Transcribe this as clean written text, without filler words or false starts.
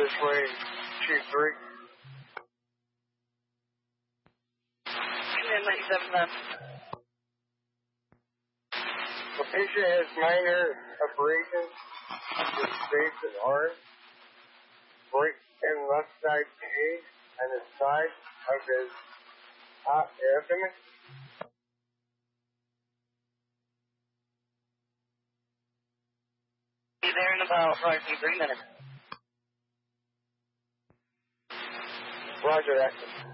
this way, 2-3. And 97 left. The patient has minor abrasions with face and arm, right and left side pain, and the side of his abdomen. Be there in about approximately 3 minutes. Roger that.